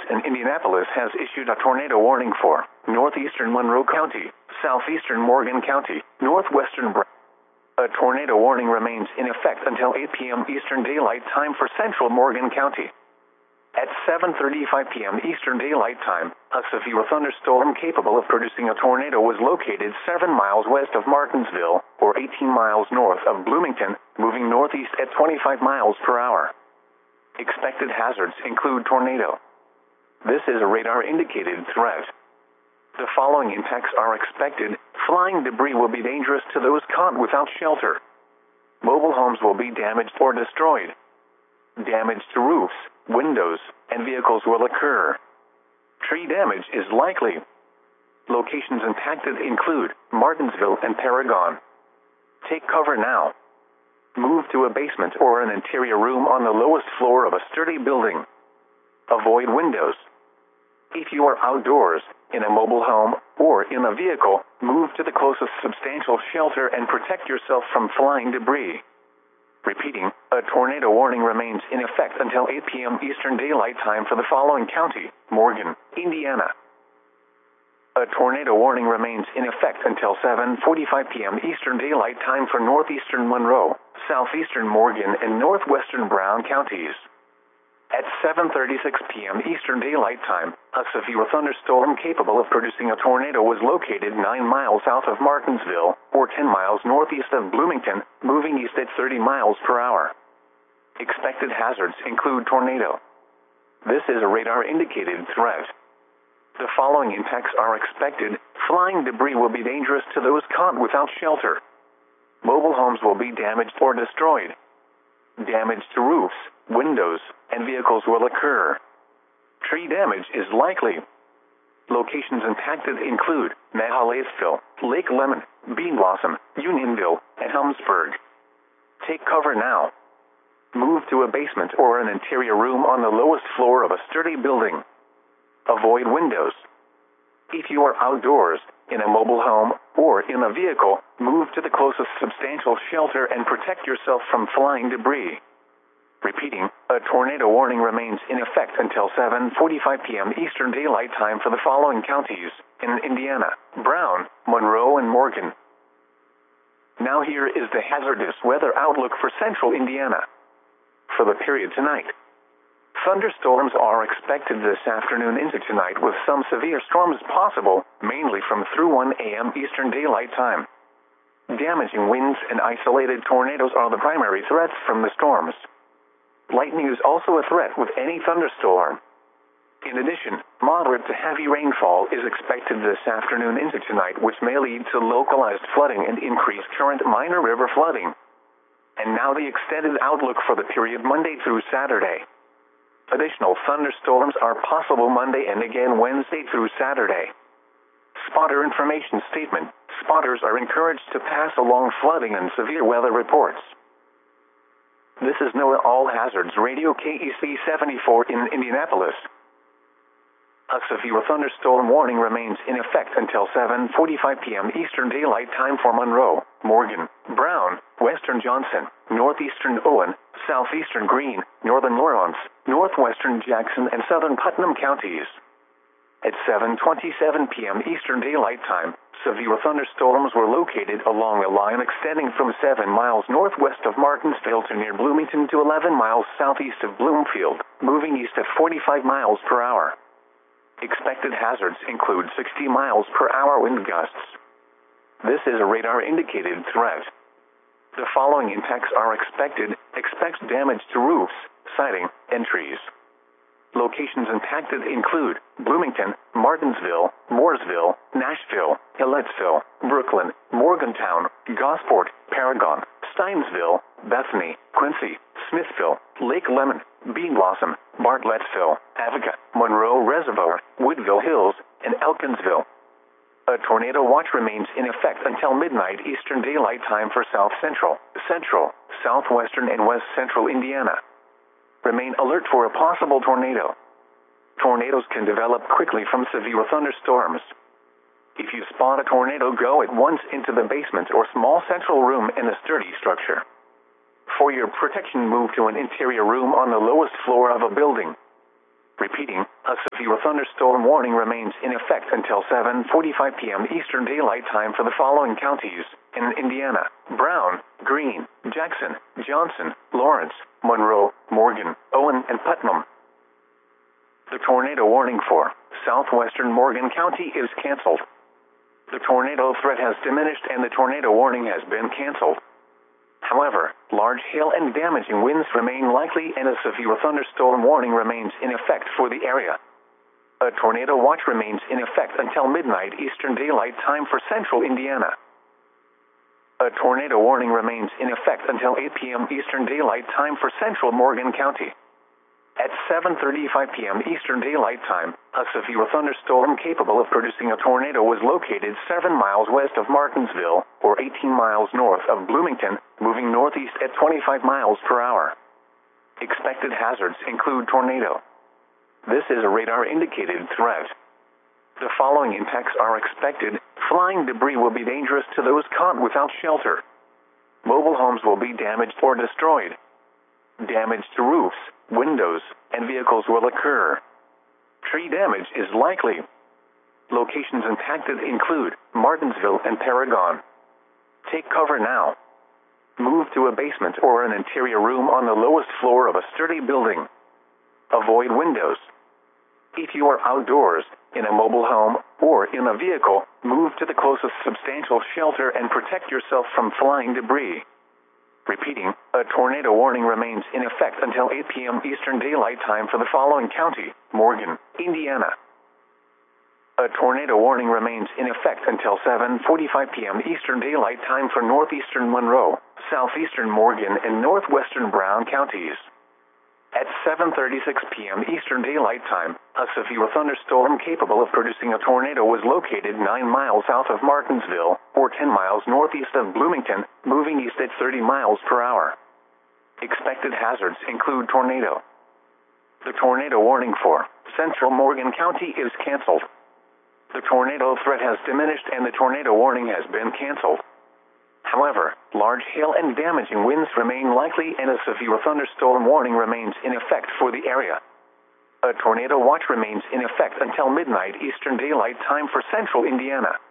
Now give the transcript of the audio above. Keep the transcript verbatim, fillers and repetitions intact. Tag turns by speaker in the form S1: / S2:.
S1: in Indianapolis has issued a tornado warning for northeastern Monroe County, southeastern Morgan County, northwestern Brown. A tornado warning remains in effect until eight p m Eastern Daylight Time for central Morgan County. At seven thirty-five p m Eastern Daylight Time, a severe thunderstorm capable of producing a tornado was located seven miles west of Martinsville, or eighteen miles north of Bloomington, moving northeast at twenty-five miles per hour. Expected hazards include tornado. This is a radar-indicated threat. The following impacts are expected. Flying debris will be dangerous to those caught without shelter. Mobile homes will be damaged or destroyed. Damage to roofs, windows, and vehicles will occur. Tree damage is likely. Locations impacted include Martinsville and Paragon. Take cover now. Move to a basement or an interior room on the lowest floor of a sturdy building. Avoid windows. If you are outdoors, in a mobile home, or in a vehicle, move to the closest substantial shelter and protect yourself from flying debris. Repeating, a tornado warning remains in effect until eight p m Eastern Daylight Time for the following county: Morgan, Indiana. A tornado warning remains in effect until seven forty-five p m Eastern Daylight Time for northeastern Monroe, southeastern Morgan, and northwestern Brown counties. At seven thirty-six p m Eastern Daylight Time, a severe thunderstorm capable of producing a tornado was located nine miles south of Martinsville, or ten miles northeast of Bloomington, moving east at thirty miles per hour. Expected hazards include tornado. This is a radar-indicated threat. The following impacts are expected. Flying debris will be dangerous to those caught without shelter. Mobile homes will be damaged or destroyed. Damage to roofs, windows, and vehicles will occur. Tree damage is likely. Locations impacted include Mahalathville, Lake Lemon, Bean Blossom, Unionville, and Helmsburg. Take cover now. Move to a basement or an interior room on the lowest floor of a sturdy building. Avoid windows. If you are outdoors, in a mobile home, or in a vehicle, move to the closest substantial shelter and protect yourself from flying debris. Repeating, a tornado warning remains in effect until seven forty-five p m Eastern Daylight Time for the following counties: in Indiana, Brown, Monroe, and Morgan. Now here is the hazardous weather outlook for central Indiana. For the period tonight, thunderstorms are expected this afternoon into tonight with some severe storms possible, mainly from through one a m Eastern Daylight Time. Damaging winds and isolated tornadoes are the primary threats from the storms. Lightning is also a threat with any thunderstorm. In addition, moderate to heavy rainfall is expected this afternoon into tonight, which may lead to localized flooding and increased current minor river flooding. And now the extended outlook for the period Monday through Saturday. Additional thunderstorms are possible Monday and again Wednesday through Saturday. Spotter information statement. Spotters are encouraged to pass along flooding and severe weather reports. This is NOAA All Hazards Radio K E C seventy-four in Indianapolis. A severe thunderstorm warning remains in effect until seven forty-five p m Eastern Daylight Time for Monroe, Morgan, Brown, Western Johnson, Northeastern Owen, Southeastern Greene, Northern Lawrence, Northwestern Jackson, and Southern Putnam counties. At seven twenty-seven p m Eastern Daylight Time, severe thunderstorms were located along a line extending from seven miles northwest of Martinsville to near Bloomington to eleven miles southeast of Bloomfield, moving east at forty-five miles per hour. Expected hazards include sixty miles per hour wind gusts. This is a radar-indicated threat. The following impacts are expected. Expect damage to roofs, siding, and trees. Locations impacted include Bloomington, Martinsville, Mooresville, Nashville, Hillersville, Brooklyn, Morgantown, Gosport, Paragon, Steinsville, Bethany, Quincy, Smithville, Lake Lemon, Bean Blossom, Bartlettsville, Avoca, Monroe Reservoir, Woodville Hills, and Elkinsville. A tornado watch remains in effect until midnight Eastern Daylight Time for South Central, Central, Southwestern, and West Central Indiana. Remain alert for a possible tornado. Tornadoes can develop quickly from severe thunderstorms. If you spot a tornado, go at once into the basement or small central room in a sturdy structure. For your protection, move to an interior room on the lowest floor of a building. Repeating, a severe thunderstorm warning remains in effect until seven forty-five p m Eastern Daylight Time for the following counties in Indiana: Brown, Greene, Jackson, Johnson, Lawrence, Monroe, Morgan, Owen, and Putnam. The tornado warning for southwestern Morgan County is canceled. The tornado threat has diminished and the tornado warning has been canceled. However, large hail and damaging winds remain likely and a severe thunderstorm warning remains in effect for the area. A tornado watch remains in effect until midnight Eastern Daylight Time for central Indiana. A tornado warning remains in effect until eight p m Eastern Daylight Time for central Morgan County. At seven thirty-five p m Eastern Daylight Time, a severe thunderstorm capable of producing a tornado was located seven miles west of Martinsville, or eighteen miles north of Bloomington, moving northeast at twenty-five miles per hour. Expected hazards include tornado. This is a radar-indicated threat. The following impacts are expected. Flying debris will be dangerous to those caught without shelter. Mobile homes will be damaged or destroyed. Damage to roofs, windows, and vehicles will occur. Tree damage is likely. Locations impacted include Martinsville and Paragon. Take cover now. Move to a basement or an interior room on the lowest floor of a sturdy building. Avoid windows. If you are outdoors, in a mobile home, or in a vehicle, move to the closest substantial shelter and protect yourself from flying debris. Repeating, a tornado warning remains in effect until eight p m Eastern Daylight Time for the following county: Morgan, Indiana. A tornado warning remains in effect until seven forty-five p m Eastern Daylight Time for northeastern Monroe, southeastern Morgan, and northwestern Brown counties. At seven thirty-six p m Eastern Daylight Time, a severe thunderstorm capable of producing a tornado was located nine miles south of Martinsville, or ten miles northeast of Bloomington, moving east at thirty miles per hour. Expected hazards include tornado. The tornado warning for central Morgan County is canceled. The tornado threat has diminished and the tornado warning has been canceled. However, large hail and damaging winds remain likely and a severe thunderstorm warning remains in effect for the area. A tornado watch remains in effect until midnight Eastern Daylight Time for central Indiana.